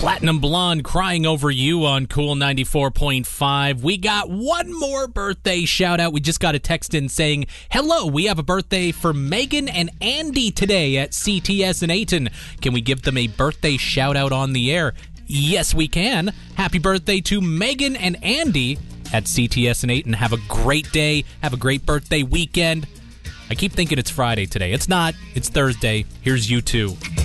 Platinum Blonde, Crying Over You on Cool 94.5. We got one more birthday shout out. We just got a text in saying, hello, we have a birthday for Megan and Andy today at CTS in Ayton. Can we give them a birthday shout out on the air? Yes, we can. Happy birthday to Megan and Andy at CTS in Ayton. Have a great day. Have a great birthday weekend. I keep thinking it's Friday today. It's not. It's Thursday. Here's U2.